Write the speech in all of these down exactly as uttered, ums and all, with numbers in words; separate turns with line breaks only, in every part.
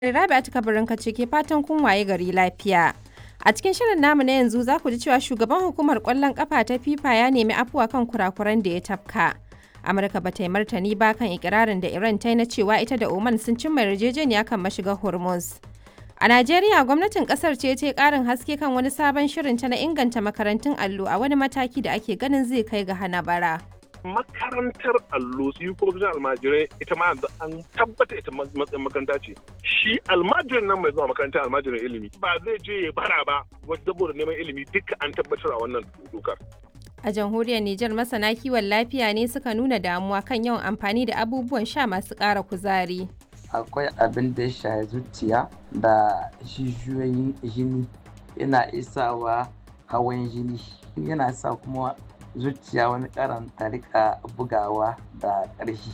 Rabi'atu Kabirinka ce ke fatan kun waye gari lafiya. A cikin shirin namu na yanzu za ku ji cewa shugaban hukumar ƙwallon ƙafa ta FIFA ya nemi afuwa kan kurakuran da ya tafka. Amurka ba ta yi martani ba kan ikirarin da Iran ta yi na cewa ita da Oman sun cimma yarjejeniya kan mashigar Hormuz. A Najeriya, gwamnatin kasar ce ta yi ƙarin haske kan wani sabon shirin ta na inganta makarantun allo a wani mataki da ake ganin zai kai ga hana bara.
Makarantar allo su yi kuma almajirai ita ma an tabbata ita matsayin makaranta ce. Shi almajirin nan mai zuwa makarantar almajirin ilimi ba zai je ya bara ba wasu saboda neman ilimi duka an tabbatar a wannan dokar.
A jamhuriyar Nijar, masana kiwon lafiya ne suka nuna damuwa kan yawan amfani da abubuwan sha masu ƙara kuzari.
Akwai abin da ya shafi zuciya da jijiyoyin jini, yana isawa hawan jini, yana sa kuma zuciya wani karan ta rika bugawa da ƙarfi.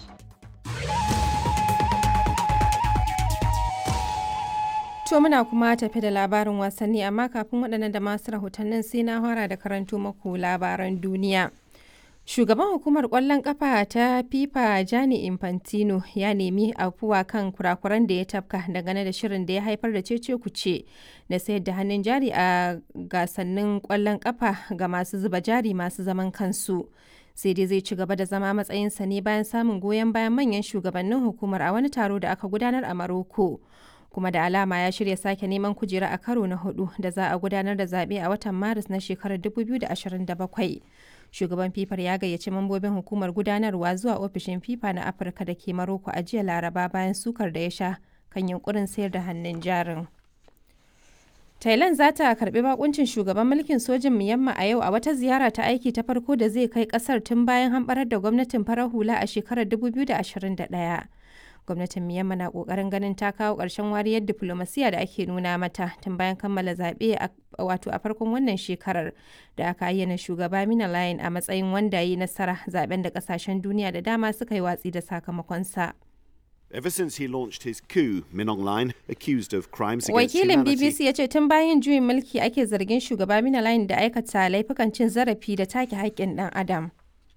To muna kuma tafi da labarin wasanni, amma kafin waɗannan da masu rahotannin sai na fara da karanto muku labaran duniya. Shugaban hukumar ƙwallon ƙafa ta FIFA Gianni Infantino ya nemi afuwa kan kurakuran da ya tafka dangane da shirin da ya haifar da cece-kuce na sayar da hannun jari a gasannin ƙwallon ƙafa ga masu zuba jari masu zaman kansu. Sai dai zai ci gaba da zama matsayinsa ne bayan samun goyon bayan manyan shugabannin hukumar a wani taro da aka gudanar a Maroko. Kuma da alama ya shirya sake neman kujera a karo na hudu da za a gudanar da zaɓe a watan Maris na shekarar dubu biyu da ashirin da bakwai. Shugaban FIFA ya gayyaci mambobin hukumar gudanarwa zuwa ofishin FIFA na Afirka da ke Maroko a jiya Laraba bayan sukar da ya sha kan yunkurin sayar da hannun jarin. Thailand za ta karbi bakuncin shugaban mulkin sojin Myanmar a yau a wata ziyara ta aiki ta farko da zai kai kasar tun bayan hamɓarar da gwamnatin farar hula a shekarar dubu biyu da ashirin da ɗaya. Gwamnatin Myanmar na kokarin ganin ta kawo ƙarshen wariyar diflomasiya da ake nuna mata tun bayan kammala zaɓe wato a farkon wannan shekarar da aka ayyana shugaba Min Aung a matsayin wanda yi nasara, zaben da ƙasashen duniya da dama suka yi watsi da sakamakonsa.
Ever since he launched his coup, Min Aung Hlaing, accused of crimes against
Wakilin
humanity.
B B C ya ce tun bayan juyin mulki ake zargin shugaba Min Aung da aikata laifukan cin zarafi da take haƙƙin ɗan adam.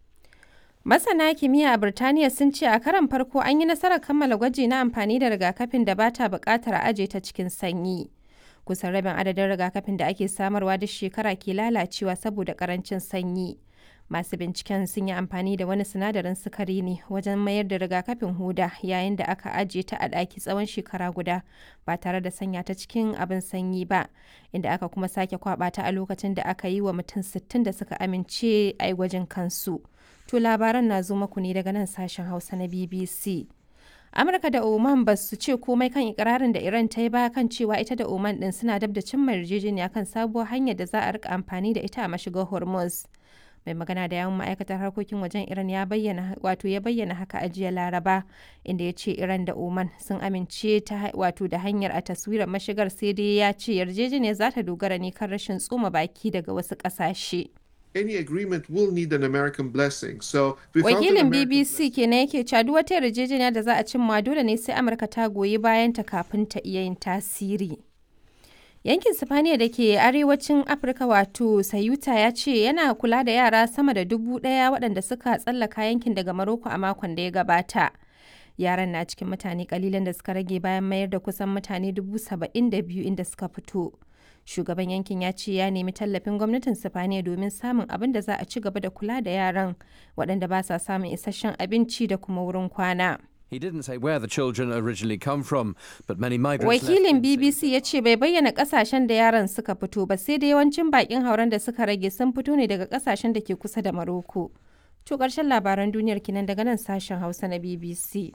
Masana kimiyya a Birtaniya sun ce a karon farko an yi nasarar kammala gwaji na amfani da rigakafin da ba ta buƙatar a aje ta cikin sanyi. Kusan rabin adadin rigakafin da ake samarwa duk shekara ke lalacewa saboda ƙarancin sanyi. Masu binciken sun yi amfani da wani sinadarin sukari ne wajen mayar da rigakafin huda yayin da aka ajiye ta a ɗaki tsawon shekara guda ba tare da sanya ta cikin abin sanyi ba, inda aka kuma sake kwaɓa ta a lokacin da aka yi wa mutum sittin da suka amince a yi gwajin kansu. To labaran na zo maku ne daga nan sashen Hausa na B B C. Amurka da Oman ba su ce komai kan ikirarin da Iran ta yi ba kan cewa ita da Oman din suna dab da cimma yarjejeniya kan sabuwar hanyar da za a rika amfani da ita a mashigar Hormuz. Mai magana da yawun ma'aikatar harkokin wajen Iran ya bayyana wato ya bayyana haka a jiya Laraba, inda ya ce Iran da Oman sun amince ta wato da hanyar a taswirar mashigar, sai dai ya ce yarjejeniyar za ta dogara ne kan rashin tsoma baki daga wasu ƙasashe.
Any agreement will need an American blessing. So without an
Wakilin
American
B B C kenan yake cewa duk wata yarjejeniya da za a cimma dole ne sai Amurka ta goyi bayan ta kafin ta iya yin tasiri. Yankin Sifaniya da ke arewacin Afirka wato Sayuta ya ce yana kula da yara sama da dubu ɗaya waɗanda suka tsallaka yankin daga Maroko a makon da ya gabata. Yaran na cikin mutane kalilan da suka rage bayan mayar da kusan mutane dubu saba'in da biyu inda suka fito. Shugaban yankin ya ce ya nemi tallafin gwamnatin Sifaniya domin samun abin da za a ci gaba da kula da yaran waɗanda ba sa samun isasshen abinci da kuma wurin kwana.
He didn't say where the children originally come from, but many migrants
Wakilin B B C ya ce bai bayyana kasashen da yaran suka fito ba, sai da yawancin bakin hauren da suka rage sun fito ne daga kasashen da ke kusa da Maroko. To ƙarshen labaran duniyar kinan daga nan sashen Hausa na B B C.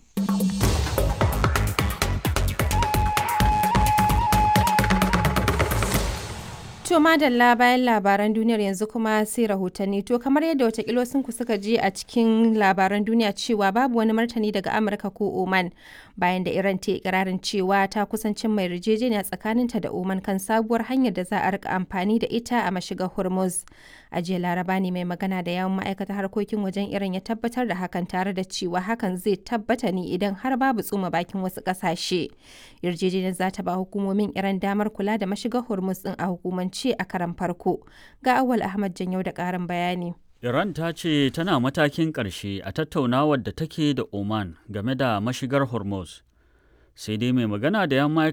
To madalla, bayan labaran duniyar yanzu kuma sai rahotanni. To kamar yadda watakila sun ku suka je a cikin labaran duniya cewa babu wani martani daga Amurka ko Oman bayan da Iran ta ikirarin cewa ta kusancin mai yarjejeniya tsakaninta da Oman kan sabuwar hanyar da za a rika amfani da ita a mashigar Hormuz. A jiya Laraba ne mai magana da yawun ma'aikatar harkokin wajen Iran ya tabbatar da hakan, tare da cewa hakan zai tabbata ne idan har babu tsoma bakin wasu ƙasashe. Yarjejeniyar za ta ba hukumomin Iran damar kula da mashigar Hormuz din a hukumance a karan farko. Ga Awal Ahmad Janyau da ƙarin bayani.
Iran ta ce tana matakin ƙarshe a tattaunawar da take da Oman game da mashigar Hormuz. Sai dai mai magana da yamma